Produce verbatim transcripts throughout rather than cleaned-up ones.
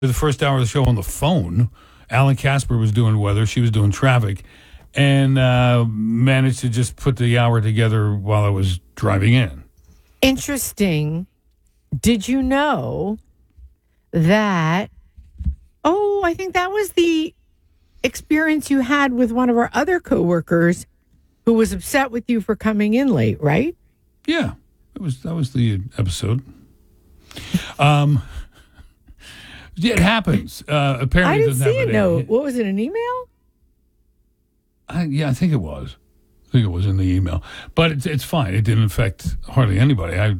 the first hour of the show on the phone. Alan Casper was doing weather. She was doing traffic. And uh, managed to just put the hour together while I was driving in. Interesting. Did you know that, oh, I think that was the experience you had with one of our other coworkers who was upset with you for coming in late, right? Yeah, that was that was the episode. Um, it happens. Uh, apparently, I didn't it doesn't see have a an- note. What was it, an email? I, yeah, I think it was. I think it was in the email. But it's, it's fine. It didn't affect hardly anybody. I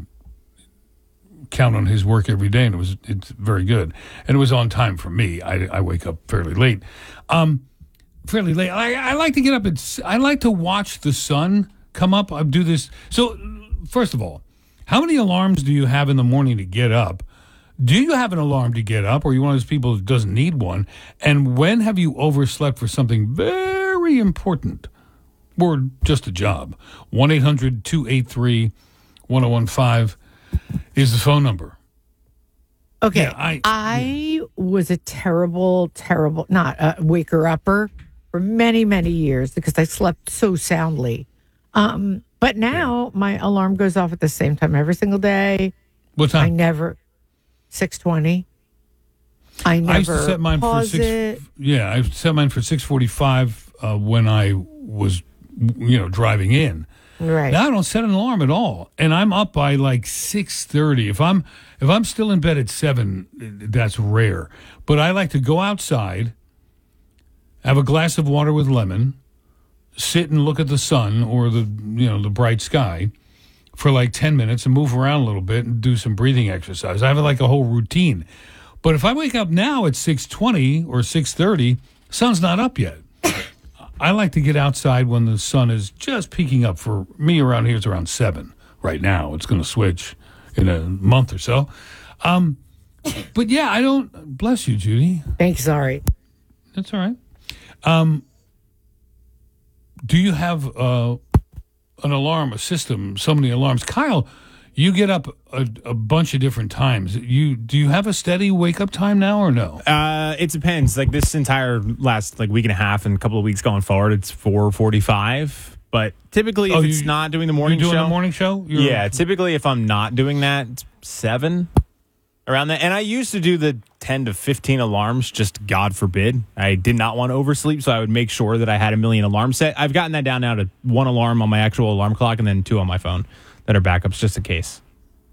count on his work every day, and it was it's very good. And it was on time for me. I, I wake up fairly late. Um, fairly late. I, I like to get up. At, I like to watch the sun come up. I do this. So, first of all, how many alarms do you have in the morning to get up? Do you have an alarm to get up, or are you one of those people who doesn't need one? And when have you overslept for something very important or just a job? one eight hundred two eight three one oh one five is the phone number. Okay. Yeah, I- I was a terrible, terrible, not a waker-upper for many, many years because I slept so soundly. Um, but now my alarm goes off at the same time every single day. What time? I never... six twenty. I never I used to set mine for pause six. it. Yeah, I set mine for six forty-five uh, when I was, you know, driving in. Right. Now I don't set an alarm at all, and I'm up by like six thirty. If I'm if I'm still in bed at seven, that's rare. But I like to go outside, have a glass of water with lemon, sit and look at the sun or the you know the bright sky for like ten minutes and move around a little bit and do some breathing exercise. I have like a whole routine. But if I wake up now at six twenty or six thirty, sun's not up yet. I like to get outside when the sun is just peeking up. For me around here, it's around seven right now. It's going to switch in a month or so. Um, but yeah, I don't, bless you, Judy. Thanks, sorry. That's all right. Um, do you have uh, an alarm, a system, so many alarms? Kyle, you get up a, a bunch of different times. You do you have a steady wake up time now or no? Uh, it depends. Like this entire last like week and a half and a couple of weeks going forward, it's four forty-five. But typically, if Oh, it's you- not doing the morning You're doing show, the morning show? You're- yeah. Typically, if I'm not doing that, it's seven around that. And I used to do the ten to fifteen alarms. Just God forbid, I did not want to oversleep, so I would make sure that I had a million alarms set. I've gotten that down now to one alarm on my actual alarm clock and then two on my phone that are backups, just in case.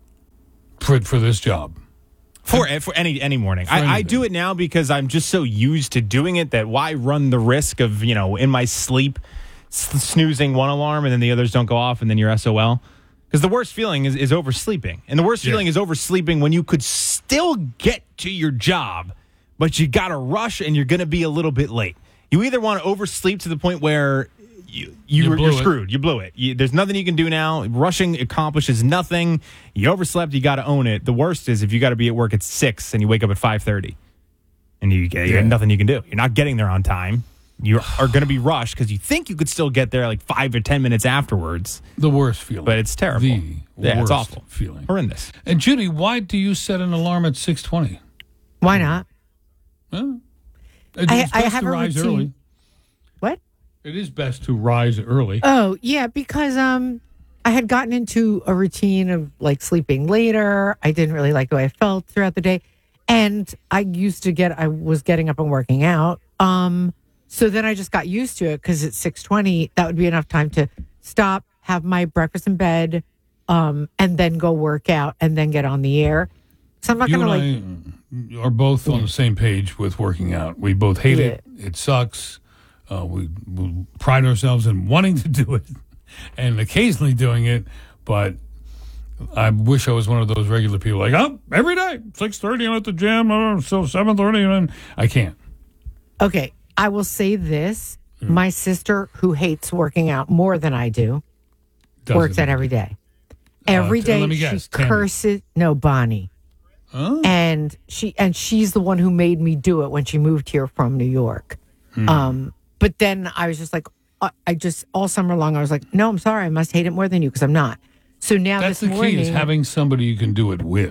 For, for this job. For for any any morning, I, I anything. do it now because I'm just so used to doing it that why run the risk of you know in my sleep s- snoozing one alarm and then the others don't go off and then you're S O L. Because the worst feeling is, is oversleeping, and the worst Yeah. feeling is oversleeping when you could still get to your job, but you got to rush and you're going to be a little bit late. You either want to oversleep to the point where you, you, You are blew you're it. screwed. You blew it. You, there's nothing you can do now. Rushing accomplishes nothing. You overslept. You got to own it. The worst is if you got to be at work at six and you wake up at five thirty, and you get you Yeah. got nothing you can do. You're not getting there on time. You are going to be rushed because you think you could still get there like five or ten minutes afterwards, The worst feeling. but it's terrible. The yeah, worst it's awful. feeling. Horrendous. And Judy, why do you set an alarm at six twenty? Why not? Huh? I- It's I best have to a rise routine. early. What? It is best to rise early. Oh, yeah, because um, I had gotten into a routine of like sleeping later. I didn't really like the way I felt throughout the day. And I used to get, I was getting up and working out. Um, so then I just got used to it because at six twenty, that would be enough time to stop, have my breakfast in bed, um, and then go work out and then get on the air. So I'm not you going to like. and I are both on the same page with working out. We both hate it. It sucks. Uh, we, we pride ourselves in wanting to do it and occasionally doing it, but I wish I was one of those regular people like, oh, every day, six thirty, I'm at the gym, oh, so seven thirty, and then I can't. Okay, I will say this. My sister, who hates working out more than I do, Does works it. out every day. Every t- day let me she guess, Tammy. curses. No, Bonnie. Oh. And she and she's the one who made me do it when she moved here from New York. Hmm. Um, but then I was just like, I, I just all summer long I was like, no, I'm sorry, I must hate it more than you because I'm not. So now That's this the morning, key, is having somebody you can do it with.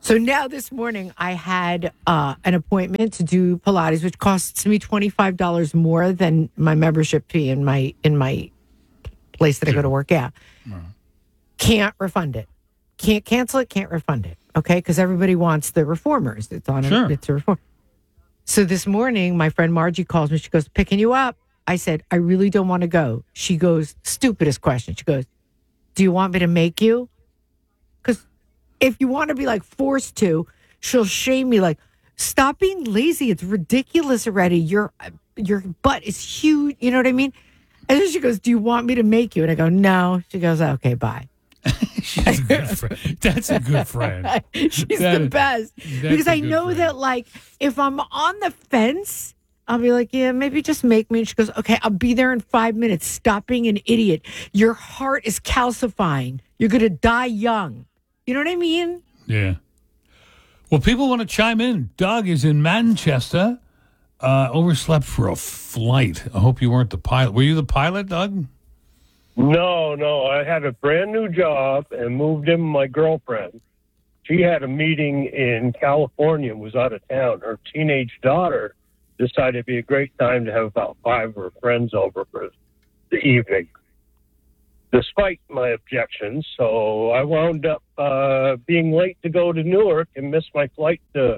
So now this morning I had uh, an appointment to do Pilates, which costs me twenty-five dollars more than my membership fee in my in my place that I go to work out. Can't refund it. Can't cancel it. Can't refund it. Okay, because everybody wants the reformers. It's on. Sure. A, it's a reform. So this morning, my friend Margie calls me. She goes, "Picking you up." I said, "I really don't want to go." She goes, "Stupidest question." She goes, "Do you want me to make you?" Because if you want to be like forced to, she'll shame me. Like, stop being lazy. It's ridiculous already. Your your butt is huge. You know what I mean? And then she goes, "Do you want me to make you?" And I go, "No." She goes, "Okay, bye." She's a good friend. That's a good friend. She's That the is- best. that's Because a I good know friend. that, like, if I'm on the fence, I'll be like, "Yeah, maybe just make me." And she goes, "Okay, I'll be there in five minutes. Stop being an idiot. Your heart is calcifying. You're going to die young." You know what I mean? Yeah. Well, people want to chime in. Doug is in Manchester. Uh, overslept for a flight. I hope you weren't the pilot. Were you the pilot, Doug? No, no. I had a brand new job and moved in with my girlfriend. She had a meeting in California and was out of town. Her teenage daughter decided it'd be a great time to have about five of her friends over for the evening, despite my objections. So I wound up uh, being late to go to Newark and missed my flight to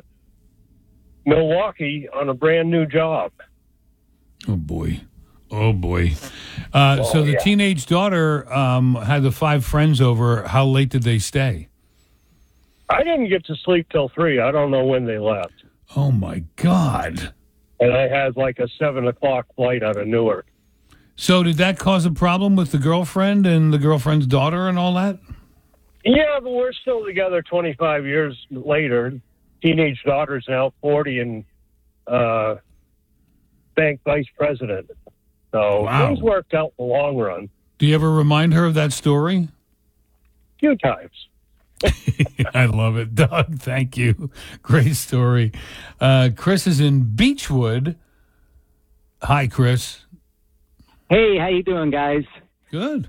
Milwaukee on a brand new job. Oh, boy. Oh, boy. Uh, so the yeah. teenage daughter um, had the five friends over. How late did they stay? I didn't get to sleep till three. I don't know when they left. Oh, my God. And I had like a seven o'clock flight out of Newark. So did that cause a problem with the girlfriend and the girlfriend's daughter and all that? Yeah, but we're still together twenty-five years later. Teenage daughter's now forty and uh, bank vice president. So Wow. things worked out in the long run. Do you ever remind her of that story? A few times. I love it. Doug, thank you. Great story. Uh, Chris is in Beechwood. Hi, Chris. Hey, how you doing, guys? Good.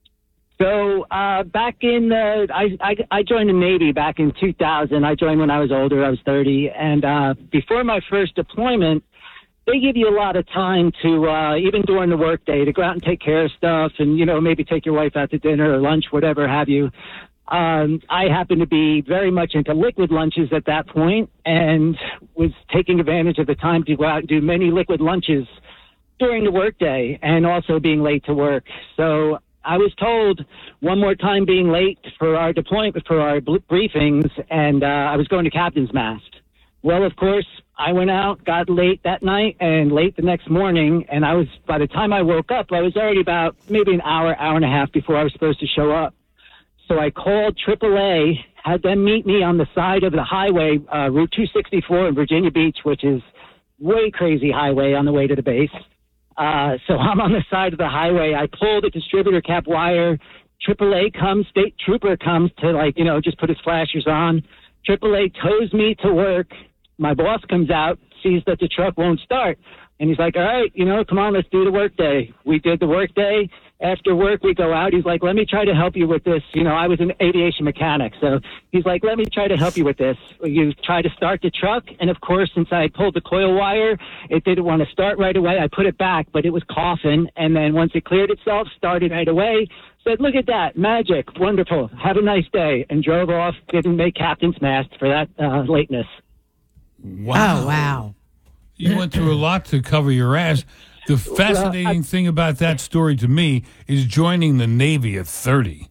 So uh, back in the, I, I I joined the Navy back in two thousand. I joined when I was older. I was thirty, and uh, before my first deployment, they give you a lot of time to uh, even during the workday to go out and take care of stuff, and you know maybe take your wife out to dinner or lunch, whatever have you. Um, I happened to be very much into liquid lunches at that point, and was taking advantage of the time to go out and do many liquid lunches during the workday, and also being late to work. So I was told one more time being late for our deployment, for our bl- briefings, and uh, I was going to captain's mast. Well, of course, I went out, got late that night, and late the next morning, and I was, by the time I woke up, I was already about maybe an hour, hour and a half before I was supposed to show up. So I called triple A, had them meet me on the side of the highway, uh, Route two sixty-four in Virginia Beach, which is way crazy highway on the way to the base. Uh, so I'm on the side of the highway. I pull the distributor cap wire. triple A comes, state trooper comes to, like, you know, just put his flashers on. triple A tows me to work. My boss comes out, sees that the truck won't start. And he's like, all right, you know, come on, let's do the work day. We did the work day. After work, we go out. He's like, let me try to help you with this. You know, I was an aviation mechanic. So he's like, let me try to help you with this. You try to start the truck. And, of course, since I pulled the coil wire, it didn't want to start right away. I put it back, but it was coughing. And then once it cleared itself, started right away. Said, look at that. Magic. Wonderful. Have a nice day. And drove off. Didn't make captain's mast for that uh, lateness. Wow. Oh, wow. You went through a lot to cover your ass. The fascinating thing about that story to me is joining the Navy at thirty.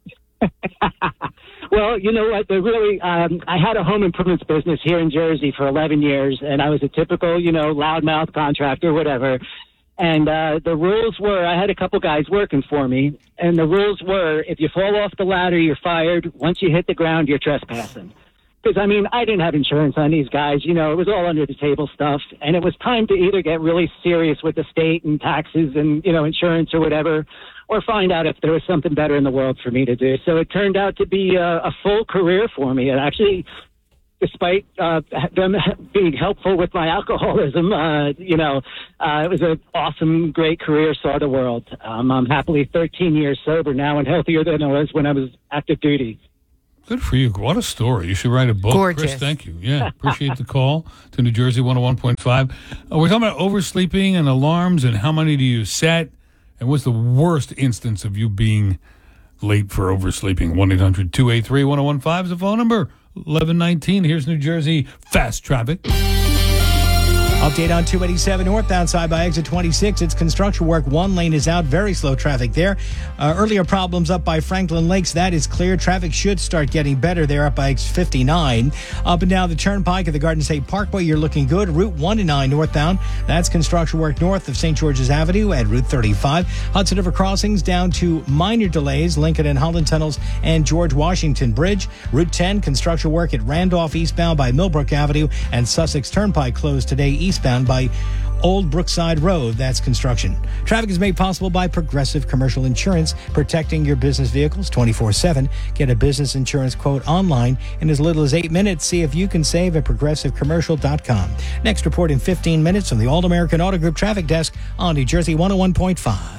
Well, you know what? The really, um, I had a home improvements business here in Jersey for eleven years, and I was a typical, you know, loudmouth contractor, whatever. And uh, the rules were, I had a couple guys working for me, and the rules were, if you fall off the ladder, you're fired. Once you hit the ground, you're trespassing. Because, I mean, I didn't have insurance on these guys. You know, it was all under the table stuff. And it was time to either get really serious with the state and taxes and, you know, insurance or whatever, or find out if there was something better in the world for me to do. So it turned out to be a, a full career for me. And actually, despite uh, them being helpful with my alcoholism, uh, you know, uh, it was an awesome, great career, saw the world. Um, I'm happily thirteen years sober now and healthier than I was when I was active duty. Good for you. What a story. You should write a book. Gorgeous. Chris, thank you. Yeah, appreciate the call to New Jersey one oh one point five. Uh, we're talking about oversleeping and alarms and how many do you set, and what's the worst instance of you being late for oversleeping. one eight hundred two eight three one oh one five is the phone number. eleven nineteen. Here's New Jersey fast traffic. Update on two eighty-seven northbound side by exit twenty-six. It's construction work. One lane is out. Very slow traffic there. Uh, earlier problems up by Franklin Lakes. That is clear. Traffic should start getting better there up by exit fifty-nine. Up and down the Turnpike at the Garden State Parkway, you're looking good. Route one and nine northbound. That's construction work north of Saint George's Avenue at Route thirty-five. Hudson River crossings down to minor delays. Lincoln and Holland tunnels and George Washington Bridge. Route ten, construction work at Randolph eastbound by Millbrook Avenue and Sussex Turnpike closed today eastbound by Old Brookside Road. That's construction. Traffic is made possible by Progressive Commercial Insurance, protecting your business vehicles twenty-four seven. Get a business insurance quote online in as little as eight minutes. See if you can save at progressive commercial dot com. Next report in fifteen minutes from the All-American Auto Group Traffic Desk on New Jersey one oh one point five.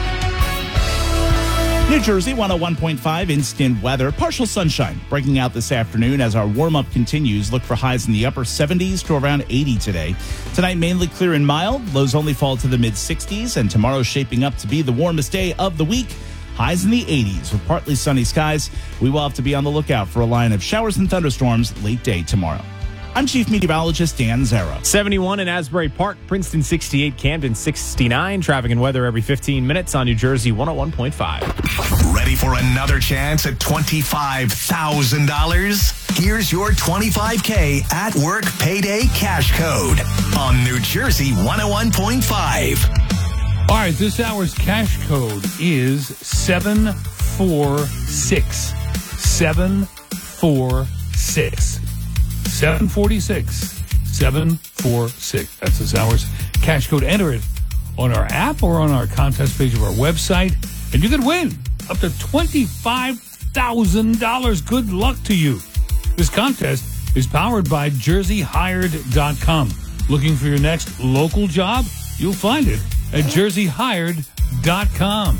New Jersey one oh one point five instant weather. Partial sunshine breaking out this afternoon as our warm-up continues. Look for highs in the upper seventies to around eighty today. Tonight, mainly clear and mild. Lows only fall to the mid-sixties. And tomorrow shaping up to be the warmest day of the week. Highs in the eighties with partly sunny skies. We will have to be on the lookout for a line of showers and thunderstorms late day tomorrow. I'm Chief Meteorologist Dan Zara. seventy-one in Asbury Park, Princeton sixty-eight, Camden sixty-nine. Traffic and weather every fifteen minutes on New Jersey one oh one point five. Ready for another chance at twenty-five thousand dollars? Here's your twenty-five K at work payday cash code on New Jersey one oh one point five. All right, this hour's cash code is seven four six. seven four six. seven forty-six. seven four six. That's this hour's cash code. Enter it on our app or on our contest page of our website, and you could win up to twenty-five thousand dollars. Good luck to you. This contest is powered by jersey hired dot com. Looking for your next local job? You'll find it at jersey hired dot com.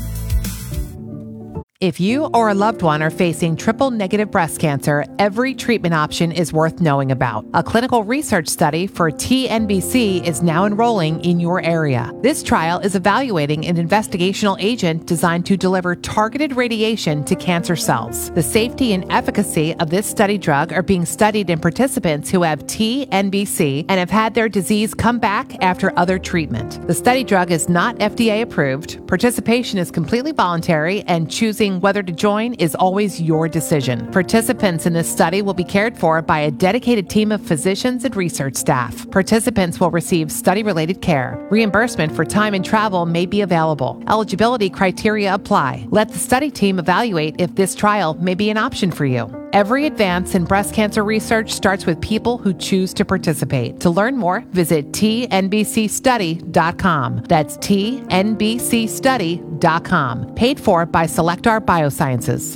If you or a loved one are facing triple-negative breast cancer, every treatment option is worth knowing about. A clinical research study for T N B C is now enrolling in your area. This trial is evaluating an investigational agent designed to deliver targeted radiation to cancer cells. The safety and efficacy of this study drug are being studied in participants who have T N B C and have had their disease come back after other treatment. The study drug is not F D A approved. Participation is completely voluntary, and choosing whether to join is always your decision. Participants in this study will be cared for by a dedicated team of physicians and research staff. Participants will receive study-related care. Reimbursement for time and travel may be available. Eligibility criteria apply. Let the study team evaluate if this trial may be an option for you. Every advance in breast cancer research starts with people who choose to participate. To learn more, visit T N B C study dot com. That's T N B C study dot com. Paid for by Selectar Biosciences.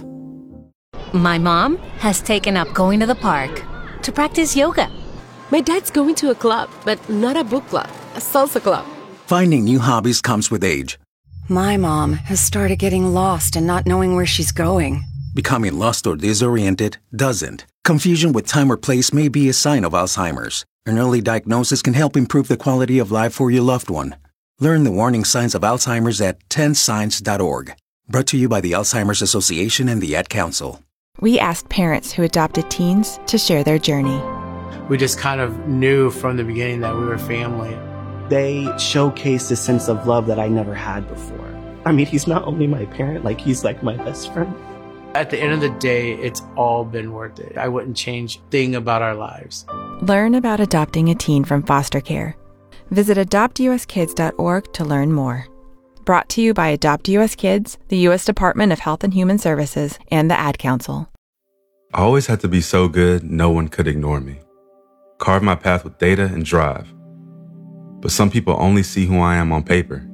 My mom has taken up going to the park to practice yoga. My dad's going to a club, but not a book club, a salsa club. Finding new hobbies comes with age. My mom has started getting lost and not knowing where she's going. Becoming lost or disoriented doesn't. Confusion with time or place may be a sign of Alzheimer's. An early diagnosis can help improve the quality of life for your loved one. Learn the warning signs of Alzheimer's at ten signs dot org. Brought to you by the Alzheimer's Association and the Ad Council. We asked parents who adopted teens to share their journey. We just kind of knew from the beginning that we were family. They showcased a sense of love that I never had before. I mean, he's not only my parent, like he's like my best friend. At the end of the day, it's all been worth it. I wouldn't change a thing about our lives. Learn about adopting a teen from foster care. Visit adopt u s kids dot org to learn more. Brought to you by Adopt U S Kids, the U S Department of Health and Human Services, and the Ad Council. I always had to be so good, no one could ignore me. Carve my path with data and drive. But some people only see who I am on paper.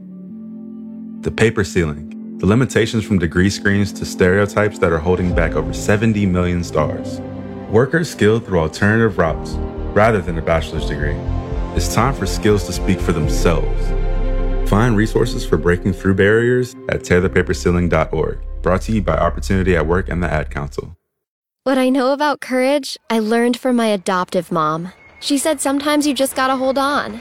The paper ceiling. The limitations from degree screens to stereotypes that are holding back over seventy million stars. Workers skilled through alternative routes, rather than a bachelor's degree. It's time for skills to speak for themselves. Find resources for breaking through barriers at tear the paper ceiling dot org. Brought to you by Opportunity at Work and the Ad Council. What I know about courage, I learned from my adoptive mom. She said sometimes you just gotta hold on.